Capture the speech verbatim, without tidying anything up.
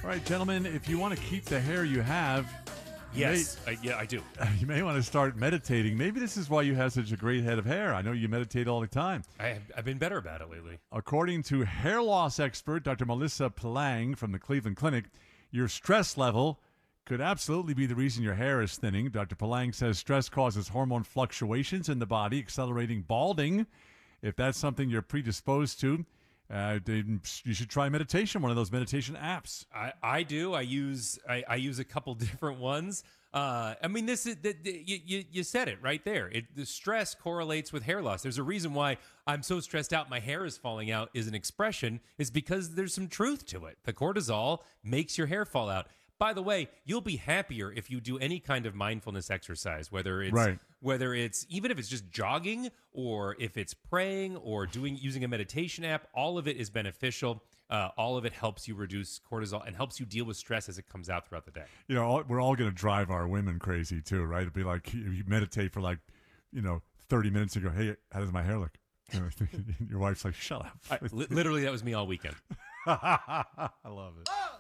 All right, gentlemen, if you want to keep the hair you have, Yes, I, yeah, I do. you may want to start meditating. Maybe this is why you have such a great head of hair. I know you meditate all the time. I have, I've been better about it lately. According to hair loss expert Doctor Melissa Palang from the Cleveland Clinic, your stress level could absolutely be the reason your hair is thinning. Doctor Palang says stress causes hormone fluctuations in the body, accelerating balding. If that's something you're predisposed to, Uh, you should try meditation, one of those meditation apps. I, I do. I use I, I use a couple different ones. Uh, I mean, this is the, the, you, you you said it right there. It, the stress correlates with hair loss. There's a reason why I'm so stressed out. My hair is falling out. Is an expression is because there's some truth to it. The cortisol makes your hair fall out. By the way, you'll be happier if you do any kind of mindfulness exercise, whether it's right. whether it's even if it's just jogging or if it's praying or doing using a meditation app. All of it is beneficial. Uh, all of it helps you reduce cortisol and helps you deal with stress as it comes out throughout the day. You know, all, we're all going to drive our women crazy too, right? It'd be like you meditate for like, you know, thirty minutes and go, "Hey, how does my hair look?" You know, your wife's like, "Shut up." I, li- literally, that was me all weekend. I love it.